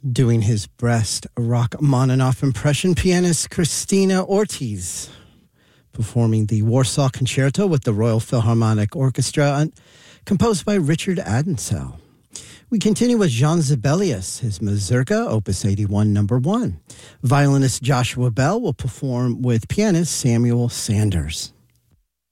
Doing his breast Rachmaninoff impression, pianist Christina Ortiz, performing the Warsaw Concerto with the Royal Philharmonic Orchestra, composed by Richard Adensel. We continue with Jean Sibelius, his Mazurka, Opus 81, number 1. Violinist Joshua Bell will perform with pianist Samuel Sanders.